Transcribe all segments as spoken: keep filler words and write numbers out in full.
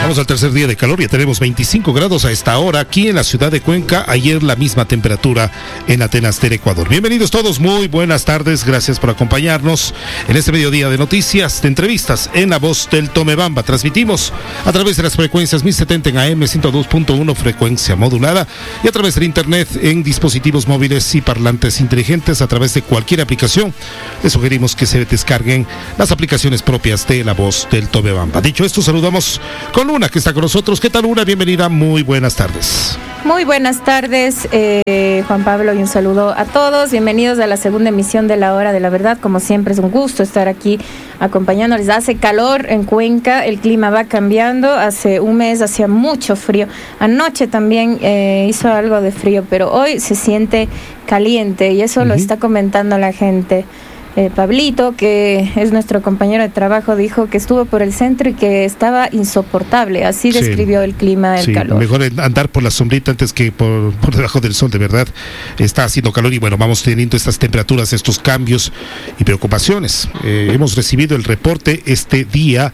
Vamos al tercer día de calor, ya tenemos veinticinco grados a esta hora aquí en la ciudad de Cuenca. Ayer la misma temperatura en Atenas del Ecuador. Bienvenidos todos, muy buenas tardes, gracias por acompañarnos en este mediodía de noticias, de entrevistas en La Voz del Tomebamba. Transmitimos a través de las frecuencias mil setenta en A M, ciento dos punto uno frecuencia modulada y a través del internet en dispositivos móviles y parlantes inteligentes a través de cualquier aplicación. Les sugerimos que se descarguen las aplicaciones propias de La Voz del Tomebamba. Dicho esto, saludamos con Luna, que está con nosotros. ¿Qué tal, Luna? Bienvenida, muy buenas tardes. Muy buenas tardes, eh, Juan Pablo, y un saludo a todos. Bienvenidos a la segunda emisión de La Hora de la Verdad. Como siempre, es un gusto estar aquí acompañándoles. Hace calor en Cuenca, el clima va cambiando. Hace un mes hacía mucho frío. Anoche también eh, hizo algo de frío, pero hoy se siente caliente y eso uh-huh. lo está comentando la gente. Eh, Pablito, que es nuestro compañero de trabajo, dijo que estuvo por el centro y que estaba insoportable. Así sí. describió el clima del sí, calor. Mejor andar por la sombrita antes que por, por debajo del sol, de verdad. Está haciendo calor y bueno, vamos teniendo estas temperaturas, estos cambios y preocupaciones. Eh, hemos recibido el reporte este día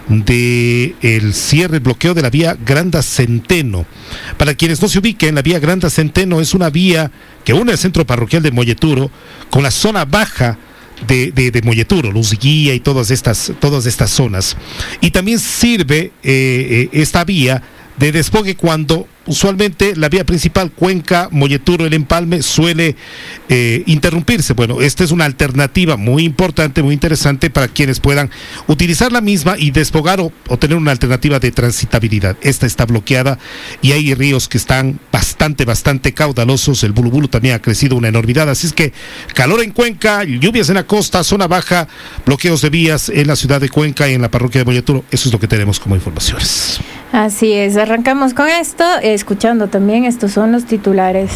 de el cierre, el bloqueo de la vía Granda Centeno. Para quienes no se ubiquen, la vía Granda Centeno es una vía que une el centro parroquial de Molleturo con la zona baja De, de, de Molleturo, Luz Guía y todas estas, todas estas zonas. Y también sirve eh, eh, esta vía de desfogue cuando usualmente la vía principal Cuenca, Molleturo, El Empalme suele eh, interrumpirse. Bueno, esta es una alternativa muy importante, muy interesante para quienes puedan utilizar la misma y desfogar o, o tener una alternativa de transitabilidad. Esta está bloqueada y hay ríos que están bastante, bastante caudalosos. El Bulubulu también ha crecido una enormidad. Así es que calor en Cuenca, lluvias en la costa, zona baja, bloqueos de vías en la ciudad de Cuenca y en la parroquia de Molleturo. Eso es lo que tenemos como informaciones. Así es, arrancamos con esto, escuchando también, estos son los titulares.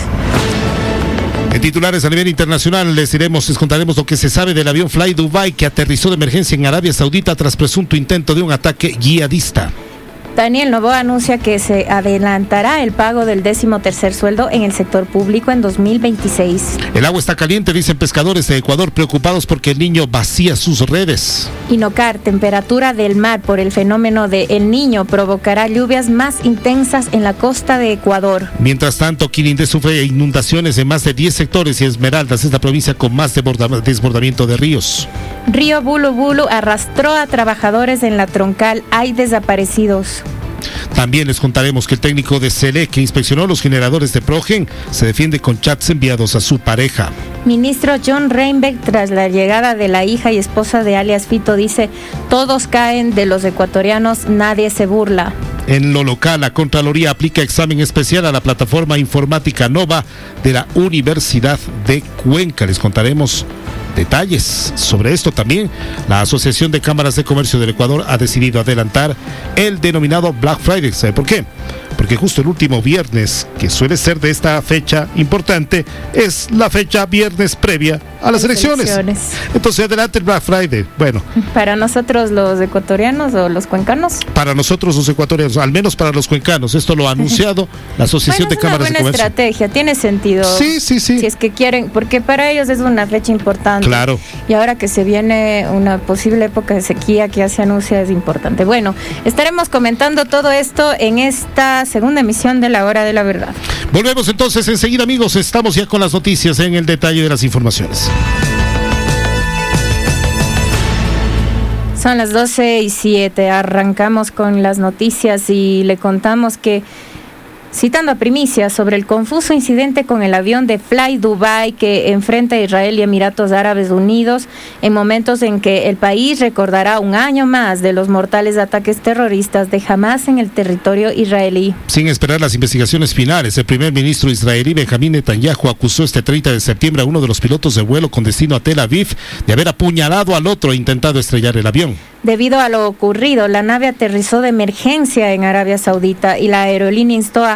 En titulares a nivel internacional les diremos, les contaremos lo que se sabe del avión Fly Dubai que aterrizó de emergencia en Arabia Saudita tras presunto intento de un ataque yihadista. Daniel Noboa anuncia que se adelantará el pago del décimo tercer sueldo en el sector público en dos mil veintiséis. El agua está caliente, dicen pescadores de Ecuador, preocupados porque el Niño vacía sus redes. Inocar, temperatura del mar por el fenómeno de El Niño provocará lluvias más intensas en la costa de Ecuador. Mientras tanto, Quirindé sufre inundaciones en más de diez sectores y Esmeraldas es la provincia con más desbordamiento de ríos. Río Bulubulu arrastró a trabajadores en la troncal, hay desaparecidos. También les contaremos que el técnico de Selec que inspeccionó los generadores de Progen se defiende con chats enviados a su pareja. Ministro John Reinbeck, tras la llegada de la hija y esposa de alias Fito, dice: todos caen, de los ecuatorianos nadie se burla. En lo local, la Contraloría aplica examen especial a la plataforma informática Nova de la Universidad de Cuenca. Les contaremos detalles sobre esto también. La Asociación de Cámaras de Comercio del Ecuador ha decidido adelantar el denominado Black Friday. ¿Sabe por qué? Porque justo el último viernes, que suele ser de esta fecha importante, es la fecha viernes previa a las, las elecciones. elecciones. Entonces adelante el Black Friday. Bueno. ¿Para nosotros los ecuatorianos o los cuencanos? Para nosotros los ecuatorianos, al menos para los cuencanos. Esto lo ha anunciado la Asociación bueno, de Cámaras de Comercio. Es una buena estrategia, tiene sentido. Sí, sí, sí. Si es que quieren, porque para ellos es una fecha importante. Claro. Y ahora que se viene una posible época de sequía que ya se anuncia, es importante. Bueno, estaremos comentando todo esto en esta segunda emisión de La Hora de la Verdad. Volvemos entonces enseguida, amigos. Estamos ya con las noticias en el detalle de las informaciones. Son las doce y siete. Arrancamos con las noticias y le contamos que, citando a Primicia, sobre el confuso incidente con el avión de Fly Dubai que enfrenta a Israel y Emiratos Árabes Unidos en momentos en que el país recordará un año más de los mortales ataques terroristas de Hamas en el territorio israelí. Sin esperar las investigaciones finales, el primer ministro israelí Benjamín Netanyahu acusó este treinta de septiembre a uno de los pilotos de vuelo con destino a Tel Aviv de haber apuñalado al otro e intentado estrellar el avión. Debido a lo ocurrido, la nave aterrizó de emergencia en Arabia Saudita y la aerolínea instó a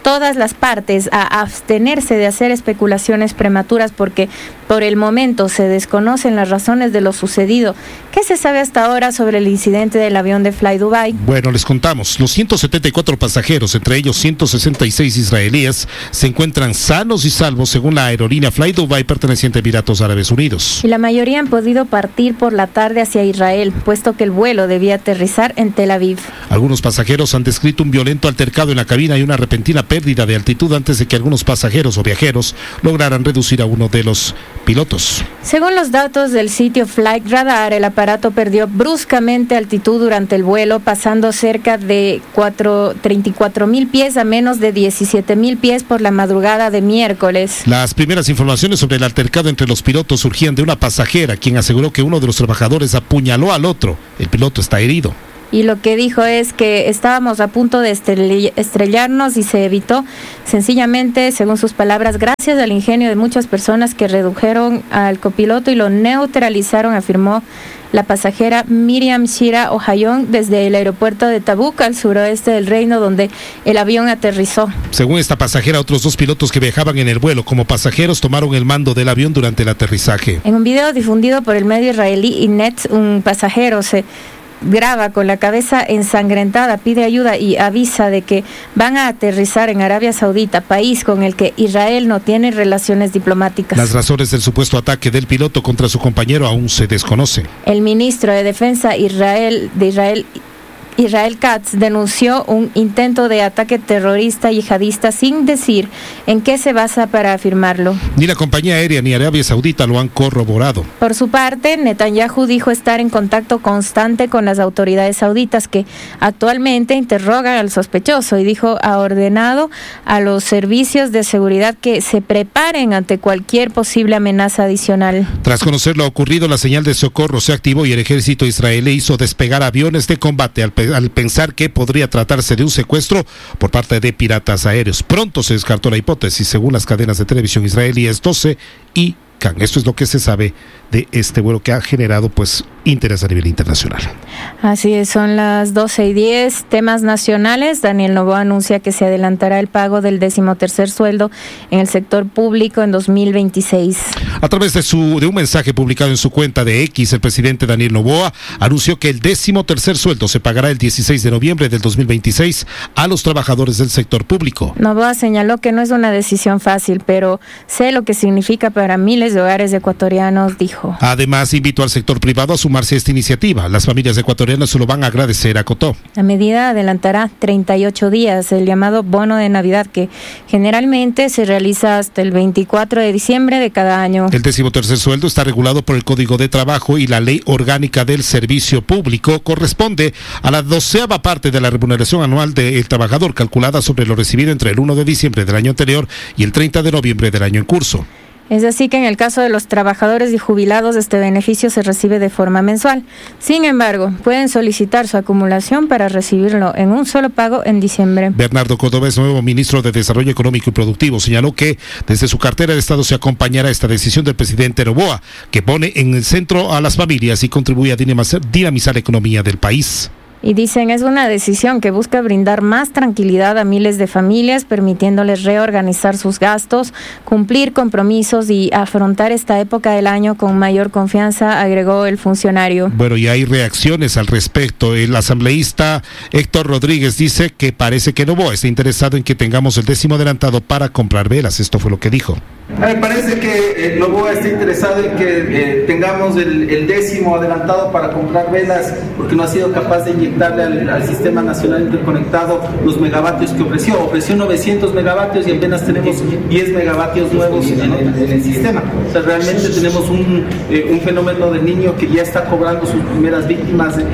todas las partes a abstenerse de hacer especulaciones prematuras porque por el momento se desconocen las razones de lo sucedido. ¿Qué se sabe hasta ahora sobre el incidente del avión de Fly Dubai? Bueno, les contamos. Los ciento setenta y cuatro pasajeros, entre ellos ciento sesenta y seis israelíes, se encuentran sanos y salvos según la aerolínea Fly Dubai perteneciente a Emiratos Árabes Unidos. Y la mayoría han podido partir por la tarde hacia Israel, puesto que el vuelo debía aterrizar en Tel Aviv. Algunos pasajeros han descrito un violento altercado en la cabina y una repentina pérdida de altitud antes de que algunos pasajeros o viajeros lograran reducir a uno de los pilotos. Según los datos del sitio Flight Radar, el aparato perdió bruscamente altitud durante el vuelo, pasando cerca de treinta y cuatro mil pies a menos de diecisiete mil pies por la madrugada de miércoles. Las primeras informaciones sobre el altercado entre los pilotos surgían de una pasajera, quien aseguró que uno de los trabajadores apuñaló al otro. El piloto está herido. Y lo que dijo es que estábamos a punto de estrellarnos y se evitó sencillamente, según sus palabras, gracias al ingenio de muchas personas que redujeron al copiloto y lo neutralizaron, afirmó la pasajera Miriam Shira Ohayon desde el aeropuerto de Tabuk, al suroeste del reino, donde el avión aterrizó. Según esta pasajera, otros dos pilotos que viajaban en el vuelo como pasajeros tomaron el mando del avión durante el aterrizaje. En un video difundido por el medio israelí Inet, un pasajero se graba con la cabeza ensangrentada, pide ayuda y avisa de que van a aterrizar en Arabia Saudita, país con el que Israel no tiene relaciones diplomáticas. Las razones del supuesto ataque del piloto contra su compañero aún se desconocen. El ministro de Defensa Israel, de Israel, Israel Katz, denunció un intento de ataque terrorista yihadista sin decir en qué se basa para afirmarlo. Ni la compañía aérea ni Arabia Saudita lo han corroborado. Por su parte, Netanyahu dijo estar en contacto constante con las autoridades sauditas que actualmente interrogan al sospechoso y dijo ha ordenado a los servicios de seguridad que se preparen ante cualquier posible amenaza adicional. Tras conocer lo ocurrido, la señal de socorro se activó y el ejército israelí hizo despegar aviones de combate al al pensar que podría tratarse de un secuestro por parte de piratas aéreos. Pronto se descartó la hipótesis, según las cadenas de televisión israelíes doce y C A N. Esto es lo que se sabe de este vuelo que ha generado pues interés a nivel internacional. Así es, son las doce y diez. Temas nacionales. Daniel Noboa anuncia que se adelantará el pago del decimotercer sueldo en el sector público en dos mil veintiséis. A través de su de un mensaje publicado en su cuenta de X, el presidente Daniel Noboa anunció que el decimotercer sueldo se pagará el dieciséis de noviembre del dos mil veintiséis a los trabajadores del sector público. Noboa señaló que no es una decisión fácil, pero sé lo que significa para miles de hogares ecuatorianos, dijo. Además, invitó al sector privado a sumarse a esta iniciativa. Las familias ecuatorianas se lo van a agradecer, acotó. La medida adelantará treinta y ocho días el llamado bono de Navidad, que generalmente se realiza hasta el veinticuatro de diciembre de cada año. El decimotercer sueldo está regulado por el Código de Trabajo y la Ley Orgánica del Servicio Público. Corresponde a la doceava parte de la remuneración anual del trabajador, calculada sobre lo recibido entre el primero de diciembre del año anterior y el treinta de noviembre del año en curso. Es así que en el caso de los trabajadores y jubilados, este beneficio se recibe de forma mensual. Sin embargo, pueden solicitar su acumulación para recibirlo en un solo pago en diciembre. Bernardo Cordobés, nuevo ministro de Desarrollo Económico y Productivo, señaló que desde su cartera de Estado se acompañará esta decisión del presidente Noboa, que pone en el centro a las familias y contribuye a dinamizar, dinamizar la economía del país. Y dicen, es una decisión que busca brindar más tranquilidad a miles de familias, permitiéndoles reorganizar sus gastos, cumplir compromisos y afrontar esta época del año con mayor confianza, agregó el funcionario. Bueno, y hay reacciones al respecto. El asambleísta Héctor Rodríguez dice que parece que Noboa está interesado en que tengamos el décimo adelantado para comprar velas. Esto fue lo que dijo. Me parece que eh, Noboa está interesado en que eh, tengamos el, el décimo adelantado para comprar velas, porque no ha sido capaz de inyectarle al, al Sistema Nacional Interconectado los megavatios que ofreció. Ofreció novecientos megavatios y apenas tenemos diez megavatios nuevos en el, en el sistema. O sea, realmente tenemos un, eh, un fenómeno del niño que ya está cobrando sus primeras víctimas en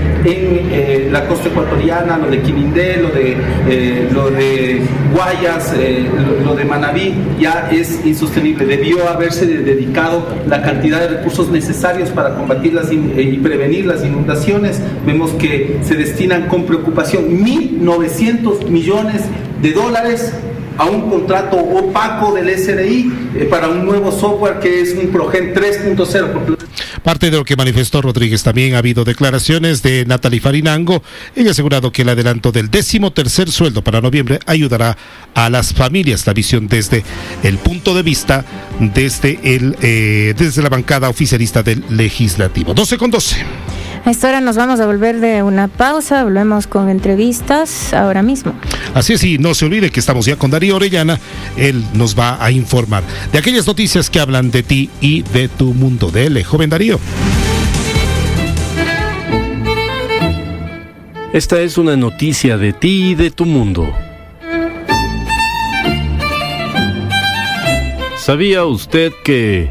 eh, la costa ecuatoriana, lo de Quirindé, lo de, eh, lo de Guayas, eh, lo, lo de Manabí, ya es insostenible. Debió haberse dedicado la cantidad de recursos necesarios para combatir las in, eh, y prevenir las inundaciones. Vemos que se destinan con preocupación mil novecientos millones de dólares a un contrato opaco del S R I eh, para un nuevo software que es un Progen tres punto cero. Parte de lo que manifestó Rodríguez. También ha habido declaraciones de Natalie Farinango. Ella ha asegurado que el adelanto del décimo tercer sueldo para noviembre ayudará a las familias. La visión desde el punto de vista desde, el, eh, desde la bancada oficialista del Legislativo. doce con doce. A esta hora nos vamos a volver de una pausa, volvemos con entrevistas ahora mismo. Así es, y no se olvide que estamos ya con Darío Orellana, él nos va a informar de aquellas noticias que hablan de ti y de tu mundo. Dele, joven Darío. Esta es una noticia de ti y de tu mundo. ¿Sabía usted que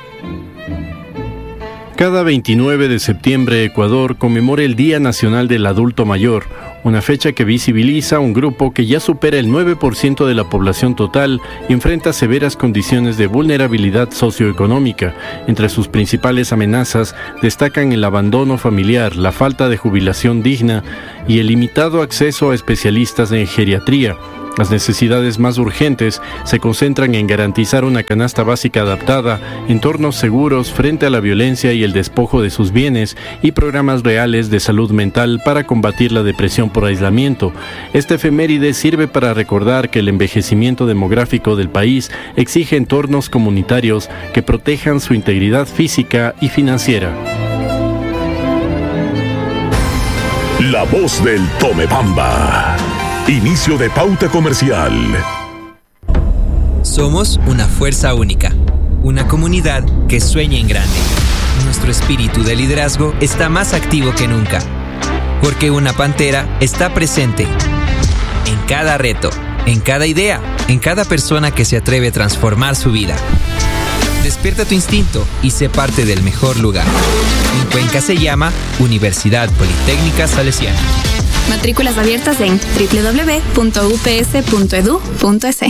cada veintinueve de septiembre Ecuador conmemora el Día Nacional del Adulto Mayor, una fecha que visibiliza un grupo que ya supera el nueve por ciento de la población total y enfrenta severas condiciones de vulnerabilidad socioeconómica? Entre sus principales amenazas destacan el abandono familiar, la falta de jubilación digna y el limitado acceso a especialistas en geriatría. Las necesidades más urgentes se concentran en garantizar una canasta básica adaptada, entornos seguros frente a la violencia y el despojo de sus bienes y programas reales de salud mental para combatir la depresión por aislamiento. Esta efeméride sirve para recordar que el envejecimiento demográfico del país exige entornos comunitarios que protejan su integridad física y financiera. La voz del Tomebamba. Inicio de pauta comercial. Somos una fuerza única, una comunidad que sueña en grande. Nuestro espíritu de liderazgo está más activo que nunca, porque una pantera está presente en cada reto, en cada idea, en cada persona que se atreve a transformar su vida. Despierta tu instinto y sé parte del mejor lugar. En Cuenca se llama Universidad Politécnica Salesiana. Matrículas abiertas en doble u doble u doble u punto u p s punto e d u punto e s.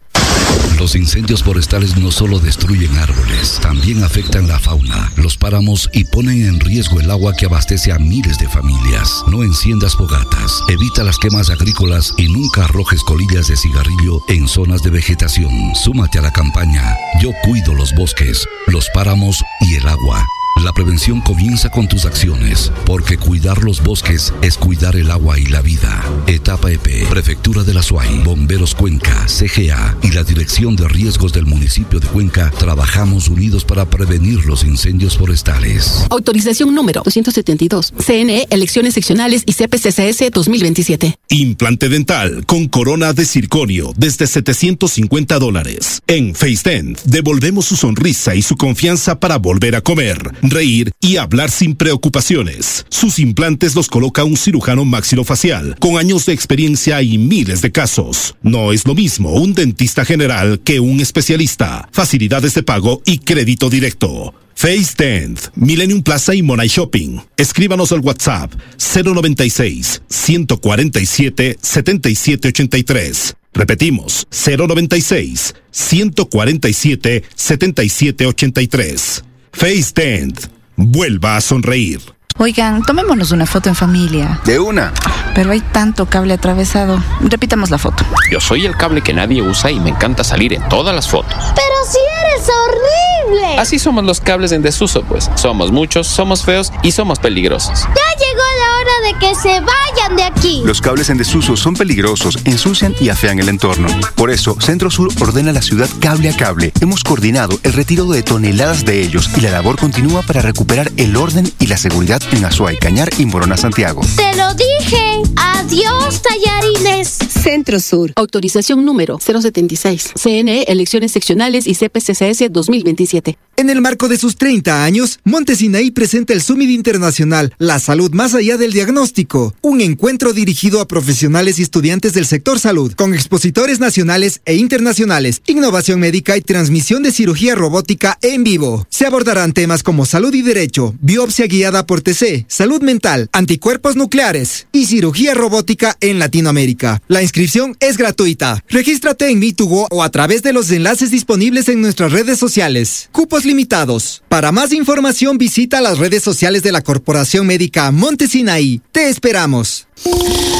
Los incendios forestales no solo destruyen árboles, también afectan la fauna, los páramos y ponen en riesgo el agua que abastece a miles de familias. No enciendas fogatas, evita las quemas agrícolas y nunca arrojes colillas de cigarrillo en zonas de vegetación. Súmate a la campaña Yo cuido los bosques, los páramos y el agua. La prevención comienza con tus acciones, porque cuidar los bosques es cuidar el agua y la vida. Etapa E P, Prefectura de la Suay, Bomberos Cuenca, C G A y la Dirección de Riesgos del municipio de Cuenca trabajamos unidos para prevenir los incendios forestales. Autorización número doscientos setenta y dos. C N E, Elecciones Seccionales y C P C C S dos mil veintisiete. Implante dental con corona de circonio desde setecientos cincuenta dólares. En FaceDent devolvemos su sonrisa y su confianza para volver a comer, reír y hablar sin preocupaciones. Sus implantes los coloca un cirujano maxilofacial con años de experiencia y miles de casos. No es lo mismo un dentista general que un especialista. Facilidades de pago y crédito directo. FaceDent, Millennium Plaza y Monay Shopping. Escríbanos al WhatsApp cero noventa y seis, ciento cuarenta y siete, setenta y siete ochenta y tres. Repetimos, cero noventa y seis, ciento cuarenta y siete, setenta y siete ochenta y tres. FaceDent, vuelva a sonreír. Oigan, tomémonos una foto en familia. De una. Pero hay tanto cable atravesado. Repitamos la foto. Yo soy el cable que nadie usa y me encanta salir en todas las fotos. ¡Pero si eres horrible! Así somos los cables en desuso, pues. Somos muchos, somos feos y somos peligrosos. ¡Ya llegó la hora de que se vayan de aquí! Los cables en desuso son peligrosos, ensucian y afean el entorno. Por eso, Centro Sur ordena a la ciudad cable a cable. Hemos coordinado el retiro de toneladas de ellos y la labor continúa para recuperar el orden y la seguridad en Azuay, Cañar y Morona, Santiago. ¡Te lo dije! ¡Adiós, tallarines! Centro Sur. Autorización número cero setenta y seis. C N E, Elecciones Seccionales y C P C C S dos mil veintisiete. En el marco de sus treinta años, Monte Sinaí presenta el Summit Internacional La Salud Más Allá del Diagnóstico, un encuentro dirigido a profesionales y estudiantes del sector salud, con expositores nacionales e internacionales, innovación médica y transmisión de cirugía robótica en vivo. Se abordarán temas como salud y derecho, biopsia guiada por T C, salud mental, anticuerpos nucleares y cirugía robótica en Latinoamérica. La inscripción es gratuita. Regístrate en MeToGo o a través de los enlaces disponibles en nuestras redes sociales. Cupos limitados. Para más información visita las redes sociales de la Corporación Médica Monte Sinaí. Te esperamos.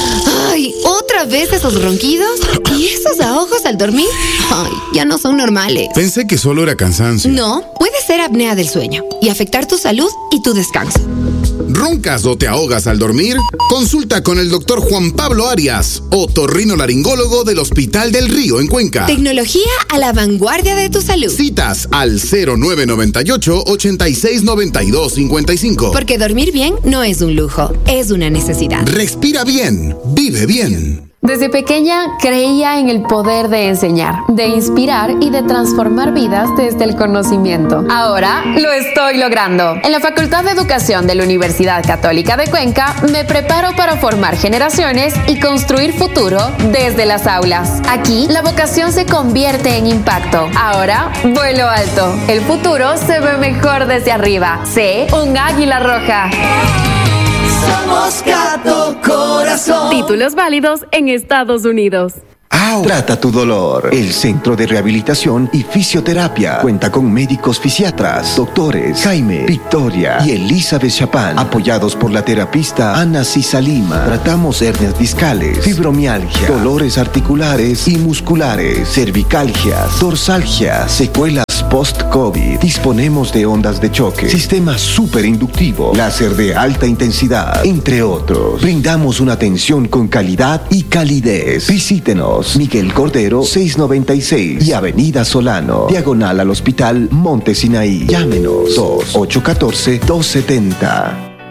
Ay, ¿otra vez esos ronquidos? ¿Y esos ahogos al dormir? Ay, ya no son normales. Pensé que solo era cansancio. No, puede ser apnea del sueño y afectar tu salud y tu descanso. ¿Roncas o te ahogas al dormir? Consulta con el doctor Juan Pablo Arias, otorrinolaringólogo del Hospital del Río en Cuenca. Tecnología a la vanguardia de tu salud. Citas al cero nueve nueve ocho, ochenta y seis, noventa y dos, cincuenta y cinco. Porque dormir bien no es un lujo, es una necesidad. Respira bien, vive bien. Desde pequeña creía en el poder de enseñar, de inspirar y de transformar vidas desde el conocimiento. Ahora lo estoy logrando. En la Facultad de Educación de la Universidad Católica de Cuenca me preparo para formar generaciones y construir futuro desde las aulas. Aquí la vocación se convierte en impacto. Ahora vuelo alto. El futuro se ve mejor desde arriba. Sé un águila roja. Somos Gato Corazón. Títulos válidos en Estados Unidos. Trata tu dolor. El Centro de Rehabilitación y Fisioterapia cuenta con médicos fisiatras, doctores Jaime, Victoria y Elizabeth Chapán, apoyados por la terapista Ana Cisalima. Tratamos hernias discales, fibromialgia, dolores articulares y musculares, cervicalgias, dorsalgias, secuelas post-COVID. Disponemos de ondas de choque, sistema superinductivo, láser de alta intensidad, entre otros. Brindamos una atención con calidad y calidez. Visítenos, Miguel Cordero seiscientos noventa y seis y Avenida Solano, diagonal al Hospital Monte Sinaí. Llámenos dos ocho uno cuatro, dos siete cero.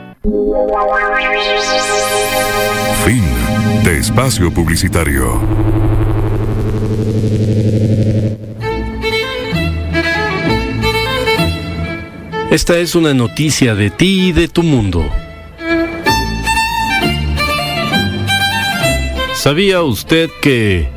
Fin de espacio publicitario. Esta es una noticia de ti y de tu mundo. ¿Sabía usted que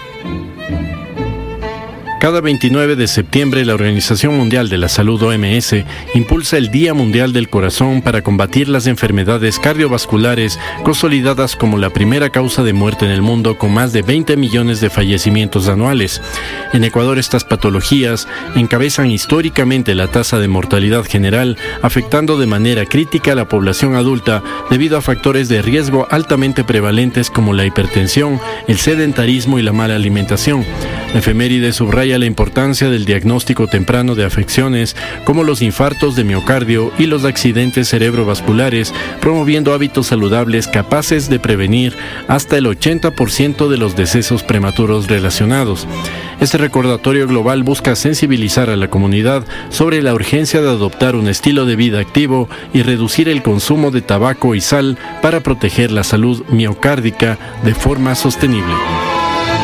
cada veintinueve de septiembre la Organización Mundial de la Salud O M S impulsa el Día Mundial del Corazón para combatir las enfermedades cardiovasculares consolidadas como la primera causa de muerte en el mundo, con más de veinte millones de fallecimientos anuales? En Ecuador, estas patologías encabezan históricamente la tasa de mortalidad general, afectando de manera crítica a la población adulta debido a factores de riesgo altamente prevalentes como la hipertensión, el sedentarismo y la mala alimentación. La efeméride subraya la importancia del diagnóstico temprano de afecciones como los infartos de miocardio y los accidentes cerebrovasculares, promoviendo hábitos saludables capaces de prevenir hasta el ochenta por ciento de los decesos prematuros relacionados. Este recordatorio global busca sensibilizar a la comunidad sobre la urgencia de adoptar un estilo de vida activo y reducir el consumo de tabaco y sal para proteger la salud miocárdica de forma sostenible.